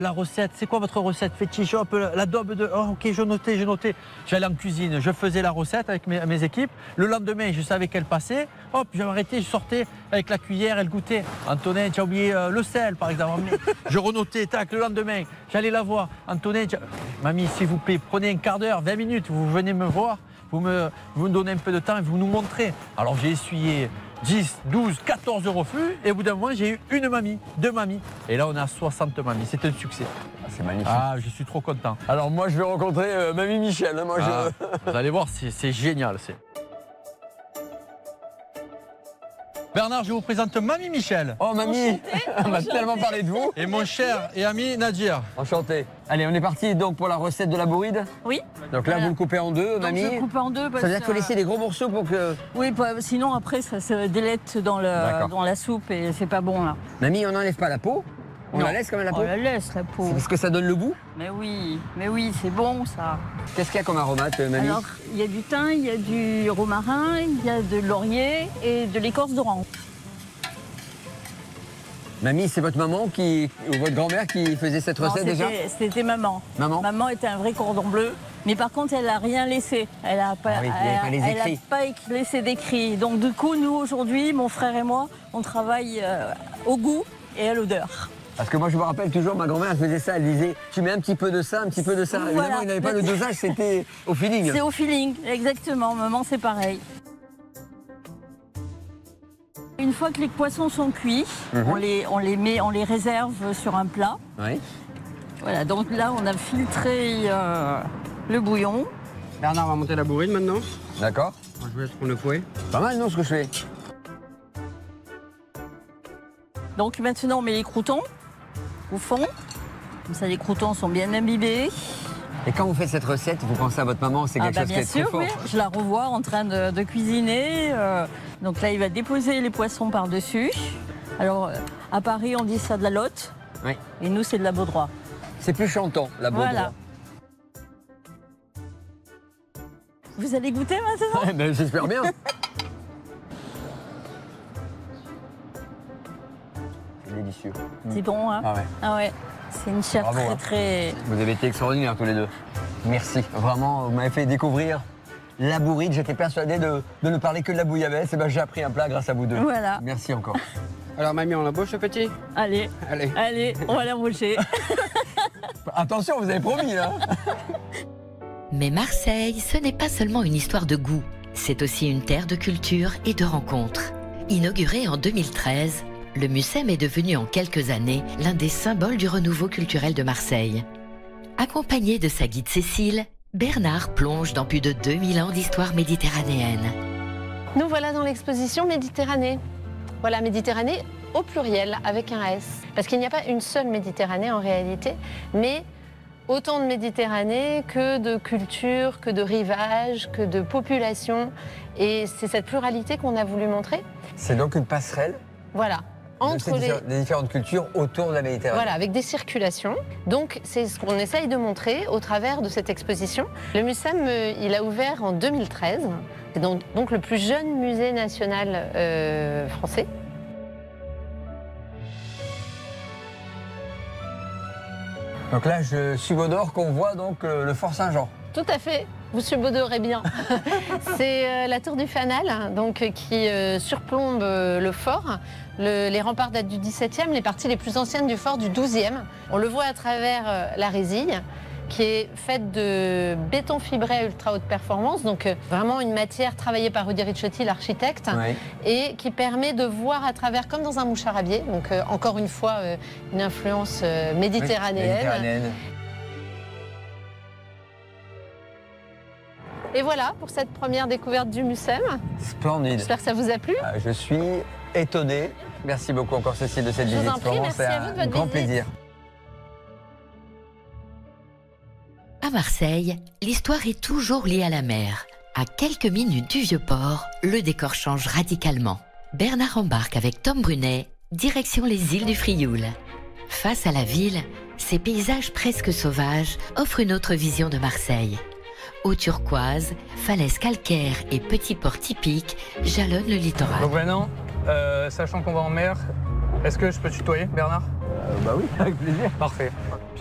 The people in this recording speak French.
La recette, c'est quoi votre recette fétiche? Hop, l'adobe de... Oh, ok, je notais. J'allais en cuisine, je faisais la recette avec mes équipes. Le lendemain, je savais qu'elle passait. Hop, je m'arrêtais, je sortais avec la cuillère, elle goûtait. Antonin, tu as oublié le sel, par exemple. Je renotais, tac, le lendemain, j'allais la voir. Antonin, mamie, s'il vous plaît, prenez un quart d'heure, 20 minutes, vous venez me voir, vous me donnez un peu de temps et vous nous montrez. Alors j'ai essuyé 10, 12, 14 refus et au bout d'un moment j'ai eu une mamie, 2 mamies. Et là on a 60 mamies, c'est un succès. C'est magnifique. Ah, je suis trop content. Alors moi je vais rencontrer Mamie Michel. Hein, Vous allez voir, c'est génial. Bernard, je vous présente Mamie Michel. Oh Mamie, on m'a tellement parlé de vous. Et mon cher et ami Nadir. Enchanté. Allez, on est parti donc pour la recette de la bourride. Oui. Donc là, vous le coupez en deux, Mamie. Je le coupe en deux parce ça veut dire qu'il faut laisser des gros morceaux pour que... Oui, sinon après ça se délète dans la soupe et c'est pas bon là. Mamie, on n'enlève pas la peau? On la laisse quand même la peau? On la laisse la peau. C'est parce que ça donne le goût? Mais oui, c'est bon ça. Qu'est-ce qu'il y a comme aromate, Mamie? Alors, il y a du thym, il y a du romarin, il y a de laurier et de l'écorce d'orange. Mamie, c'est votre maman ou votre grand-mère qui faisait cette recette déjà? C'était maman. Maman était un vrai cordon bleu. Mais par contre, elle n'a rien laissé. Elle n'a pas, laissé d'écrit. Donc du coup, nous, aujourd'hui, mon frère et moi, on travaille au goût et à l'odeur. Parce que moi, je me rappelle toujours, ma grand-mère, elle faisait ça. Elle disait, tu mets un petit peu de ça, un petit peu de ça. Voilà. Évidemment, il n'avait pas de dosage, c'était au feeling. C'est au feeling, exactement. Maman, c'est pareil. Une fois que les poissons sont cuits, on les réserve sur un plat. Oui. Voilà, donc là, on a filtré le bouillon. Bernard va monter la bourride maintenant. D'accord. Je vous laisse prendre le fouet. Pas mal, non, ce que je fais? Donc maintenant, on met les croûtons au fond. Comme ça, les croûtons sont bien imbibés. Et quand vous faites cette recette, vous pensez à votre maman, c'est quelque chose qui est très fort. Bien sûr, oui. Je la revois en train de cuisiner. Donc là, il va déposer les poissons par-dessus. Alors, à Paris, on dit ça de la lotte. Oui. Et nous, c'est de la baudroie. C'est plus chantant, la baudroie. Voilà. Vous allez goûter maintenant? Ben, j'espère bien. C'est délicieux. C'est bon, hein? Ah ouais. Ah ouais. C'est une chair Bravo, très... Vous avez été extraordinaires tous les deux. Merci. Vraiment, vous m'avez fait découvrir la bourride. J'étais persuadé de ne parler que de la bouillabaisse. Et ben, j'ai appris un plat grâce à vous deux. Voilà. Merci encore. Alors Mamie, on l'embauche le petit? Allez, on va l'embaucher. Attention, vous avez promis là. Mais Marseille, ce n'est pas seulement une histoire de goût. C'est aussi une terre de culture et de rencontres. Inauguré en 2013, le Mucem est devenu en quelques années l'un des symboles du renouveau culturel de Marseille. Accompagné de sa guide Cécile, Bernard plonge dans plus de 2000 ans d'histoire méditerranéenne. Nous voilà dans l'exposition Méditerranée. Voilà, Méditerranée au pluriel, avec un S. Parce qu'il n'y a pas une seule Méditerranée en réalité, mais autant de Méditerranée que de culture, que de rivages, que de population. Et c'est cette pluralité qu'on a voulu montrer. C'est donc une passerelle? Voilà. Entre les différentes cultures autour de la Méditerranée. Voilà, avec des circulations. Donc, c'est ce qu'on essaye de montrer au travers de cette exposition. Le Mucem, il a ouvert en 2013. C'est donc le plus jeune musée national français. Donc là, je subodore qu'on voit donc le Fort Saint-Jean. Tout à fait. Vous subodorez bien. C'est la tour du Fanal, donc, qui surplombe le fort. Les remparts datent du XVIIe, les parties les plus anciennes du fort du XIIe. On le voit à travers la résille, qui est faite de béton fibré à ultra haute performance, donc vraiment une matière travaillée par Rudy Ricciotti, l'architecte, oui. Et qui permet de voir à travers comme dans un moucharabier. Donc encore une fois, une influence méditerranéenne. Et voilà pour cette première découverte du Mucem. Splendide. J'espère que ça vous a plu. Je suis étonné. Merci beaucoup encore Cécile de cette visite. Je vous en prie, merci à vous de votre grand visite. plaisir. À Marseille, l'histoire est toujours liée à la mer. À quelques minutes du Vieux-Port, le décor change radicalement. Bernard embarque avec Tom Brunet, direction les îles du Frioul. Face à la ville, ces paysages presque sauvages offrent une autre vision de Marseille. Eau turquoise, falaises calcaires et petits ports typiques jalonnent le littoral. Donc maintenant, sachant qu'on va en mer, Est-ce que je peux tutoyer, Bernard? Bah oui, avec plaisir. Parfait.